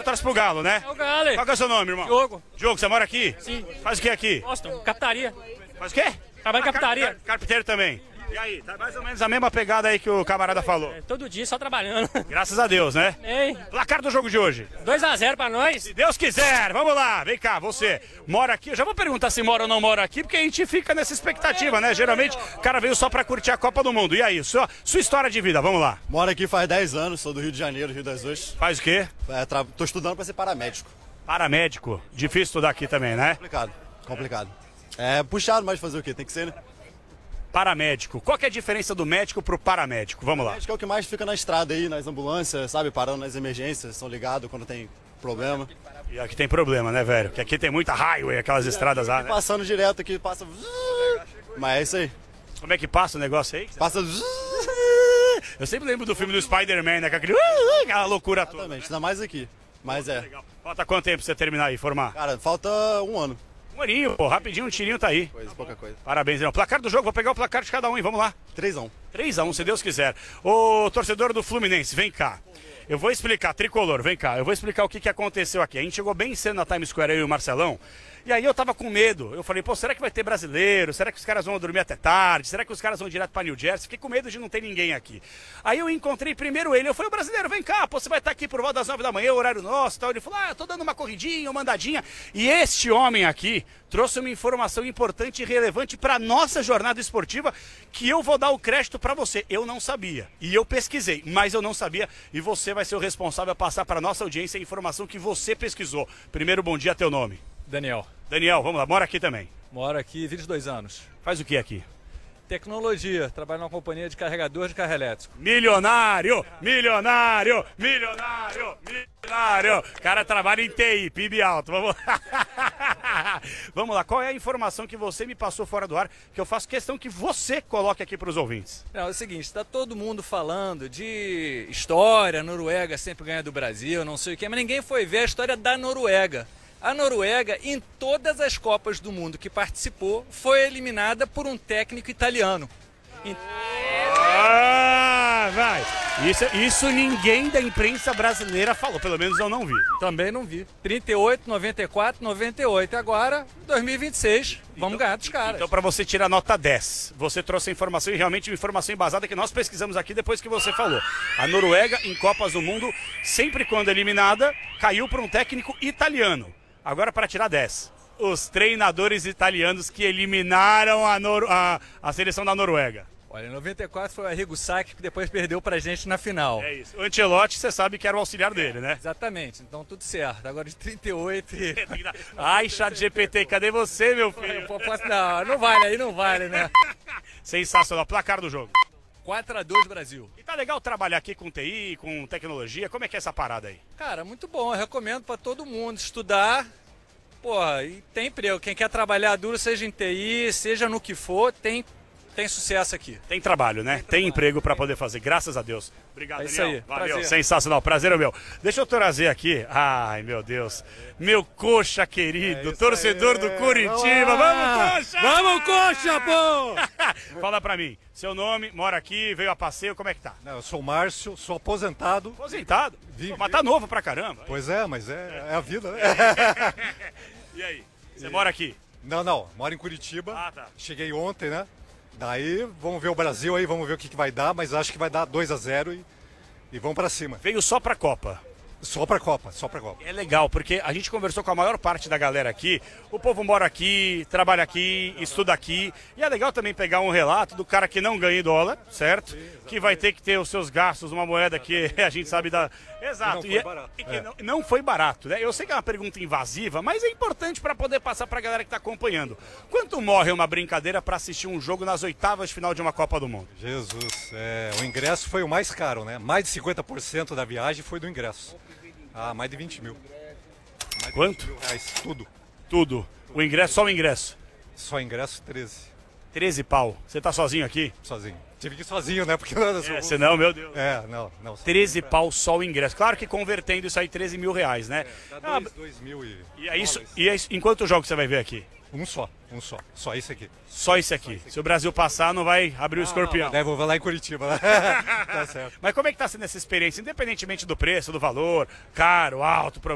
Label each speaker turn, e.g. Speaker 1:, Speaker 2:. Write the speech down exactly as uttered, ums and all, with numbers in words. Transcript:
Speaker 1: torce pro Galo, né?
Speaker 2: É o Galo.
Speaker 1: Qual que é o seu nome, irmão?
Speaker 2: Diogo.
Speaker 1: Diogo, você mora aqui?
Speaker 2: Sim.
Speaker 1: Faz o que aqui?
Speaker 2: Gosto, captaria.
Speaker 1: Faz o quê?
Speaker 2: Trabalho em
Speaker 1: Ah,
Speaker 2: captaria.
Speaker 1: car- car- Carpinteiro também. E aí, tá mais ou menos a mesma pegada aí que o camarada falou.
Speaker 2: É, todo dia só trabalhando.
Speaker 1: Graças a Deus, né?
Speaker 2: Ei,
Speaker 1: Placar do jogo de hoje.
Speaker 2: dois a zero pra nós.
Speaker 1: Se Deus quiser, vamos lá, vem cá, você mora aqui? Eu já vou perguntar se mora ou não mora aqui, porque a gente fica nessa expectativa, né? Geralmente o cara veio só pra curtir a Copa do Mundo. E aí, sua, sua história de vida, vamos lá.
Speaker 3: Moro aqui faz dez anos, sou do Rio de Janeiro, Rio das Ostras.
Speaker 1: Faz o quê?
Speaker 3: É, tra... Tô estudando para ser paramédico.
Speaker 1: Paramédico. Difícil estudar aqui também, né?
Speaker 3: Complicado, complicado. É puxado, mas fazer o quê? Tem que ser, né?
Speaker 1: Paramédico. Qual que é a diferença do médico pro paramédico? Vamos lá.
Speaker 3: Médico é o que mais fica na estrada aí, nas ambulâncias, sabe? Parando nas emergências, são ligados quando tem problema.
Speaker 1: E aqui tem problema, né, velho? Que aqui tem muita highway, aquelas estradas lá, né?
Speaker 3: Passando direto aqui, passa... Mas é isso aí.
Speaker 1: Como é que passa o negócio aí?
Speaker 3: Passa...
Speaker 1: Eu sempre lembro do filme do Spider-Man, né? Com aquele... aquela loucura toda.
Speaker 3: Exatamente, ainda mais aqui. Mas é.
Speaker 1: Legal. Falta quanto tempo pra você terminar aí, formar?
Speaker 3: Cara, falta um ano.
Speaker 1: Um aninho, pô, rapidinho, um tirinho tá aí.
Speaker 3: Coisa, pouca coisa.
Speaker 1: Parabéns, irmão. Placar do jogo, vou pegar o placar de cada um, hein? Vamos lá.
Speaker 3: três a um.
Speaker 1: três a um, se Deus quiser. Ô, torcedor do Fluminense, vem cá. Eu vou explicar, tricolor, vem cá. Eu vou explicar o que, que aconteceu aqui. A gente chegou bem cedo na Times Square, eu e o Marcelão. E aí eu tava com medo. Eu falei, pô, será que vai ter brasileiro? Será que os caras vão dormir até tarde? Será que os caras vão direto pra New Jersey? Fiquei com medo de não ter ninguém aqui. Aí eu encontrei primeiro ele. Eu falei, brasileiro, vem cá, pô, você vai estar aqui por volta das nove da manhã, horário nosso e tal. Ele falou, ah, eu tô dando uma corridinha, uma mandadinha. E este homem aqui trouxe uma informação importante e relevante pra nossa jornada esportiva, que eu vou dar o crédito pra você. Eu não sabia. E eu pesquisei, mas eu não sabia. E você vai ser o responsável a passar pra nossa audiência a informação que você pesquisou. Primeiro, bom dia, teu nome.
Speaker 4: Daniel,
Speaker 1: Daniel, vamos lá, mora aqui também.
Speaker 4: moro aqui vinte e dois anos.
Speaker 1: Faz o que aqui?
Speaker 4: Tecnologia, trabalho numa companhia de carregador de carro elétrico.
Speaker 1: Milionário, milionário, milionário, milionário. O cara trabalha em T I, P I B alto. Vamos lá. Vamos lá, qual é a informação que você me passou fora do ar, que eu faço questão que você coloque aqui para os ouvintes?
Speaker 4: Não, é o seguinte, está todo mundo falando de história, Noruega sempre ganha do Brasil, não sei o que, mas ninguém foi ver a história da Noruega. A Noruega, em todas as Copas do Mundo que participou, foi eliminada por um técnico italiano.
Speaker 1: Ah, vai. Isso, isso ninguém da imprensa brasileira falou, pelo menos eu não vi.
Speaker 4: Também não vi. trinta e oito, noventa e quatro, noventa e oito. Agora, dois mil e vinte e seis, vamos ganhar dos caras.
Speaker 1: Então, para você tirar nota dez, você trouxe a informação e realmente uma informação embasada que nós pesquisamos aqui depois que você falou. A Noruega, em Copas do Mundo, sempre quando eliminada, caiu por um técnico italiano. Agora, para tirar dez, os treinadores italianos que eliminaram a, Nor a, a seleção da Noruega.
Speaker 4: Olha, em noventa e quatro foi o Arrigo Sacchi que depois perdeu pra gente na final.
Speaker 1: É isso. O Ancelotti, você sabe que era o auxiliar dele, né?
Speaker 4: Exatamente, então tudo certo. Agora de trinta e oito e...
Speaker 1: Ai, chat G P T, cadê você, meu filho?
Speaker 4: Pô, posso- Não, não vale aí, não vale, né?
Speaker 1: Sensacional. Placar do jogo.
Speaker 4: quatro a dois Brasil.
Speaker 1: E tá legal trabalhar aqui com T I, com tecnologia. Como é que é essa parada aí?
Speaker 4: Cara, muito bom, eu recomendo pra todo mundo estudar. Porra, e tem emprego. Quem quer trabalhar duro, seja em T I, seja no que for, tem, tem sucesso aqui.
Speaker 1: Tem trabalho, né? Tem, emprego pra poder fazer, graças a Deus. Obrigado,
Speaker 4: É isso
Speaker 1: Daniel.
Speaker 4: aí,
Speaker 1: Valeu,
Speaker 4: prazer.
Speaker 1: sensacional. Prazer é meu. Deixa eu trazer aqui. Ai, meu Deus. Meu coxa querido, torcedor do Curitiba. Vamos, coxa!
Speaker 5: Vamos, coxa, pô!
Speaker 1: Fala pra mim. Seu nome, mora aqui, veio a passeio, como é que tá?
Speaker 5: Não, eu sou o Márcio, sou aposentado.
Speaker 1: Aposentado.
Speaker 5: Vi-
Speaker 1: Pô, mas tá novo pra caramba.
Speaker 5: Pois é, mas é, é a vida, né?
Speaker 1: E aí? Você mora aqui?
Speaker 5: Não, não, moro em Curitiba.
Speaker 1: Ah, tá.
Speaker 5: Cheguei ontem, né? Daí vamos ver o Brasil aí, vamos ver o que, que vai dar, mas acho que vai dar dois a zero e, e vamos pra cima.
Speaker 1: Veio só pra Copa.
Speaker 5: Só pra Copa, só pra Copa.
Speaker 1: É legal, porque a gente conversou com a maior parte da galera aqui. O povo mora aqui, trabalha aqui, estuda aqui. E é legal também pegar um relato do cara que não ganha em dólar, certo? Que vai ter que ter os seus gastos, uma moeda que a gente sabe da... Exato.
Speaker 5: não foi
Speaker 1: E é-
Speaker 5: barato.
Speaker 1: e que
Speaker 5: É.
Speaker 1: não, não foi barato, né? Eu sei que é uma pergunta invasiva, mas é importante para poder passar pra galera que tá acompanhando. Quanto morre uma brincadeira para assistir um jogo nas oitavas de final de uma Copa do Mundo?
Speaker 5: Jesus, é, o ingresso foi o mais caro, né? Mais de cinquenta por cento da viagem foi do ingresso. Ah, mais de vinte mil. Mais de
Speaker 1: Quanto?
Speaker 5: vinte mil reais, tudo.
Speaker 1: Tudo. O ingresso, só o ingresso.
Speaker 5: Só ingresso treze,
Speaker 1: treze pau. Você tá sozinho aqui?
Speaker 5: sozinho. Tive que ir sozinho, né? Porque não,
Speaker 1: É, senão, meu Deus.
Speaker 5: É, não, não.
Speaker 1: treze pau só o ingresso. Claro que convertendo isso aí, treze mil reais, né?
Speaker 5: Dá
Speaker 1: Ah,
Speaker 5: dois, dois mil e...
Speaker 1: e é isso. E é isso. Em quantos jogos você vai ver aqui?
Speaker 5: Um só, um só. Só esse aqui.
Speaker 1: Só esse aqui. Se o Brasil passar, não vai abrir o escorpião.
Speaker 5: Daí eu vou lá em Curitiba. Né? Tá certo.
Speaker 1: Mas como é que tá sendo essa experiência? Independentemente do preço, do valor, caro, alto,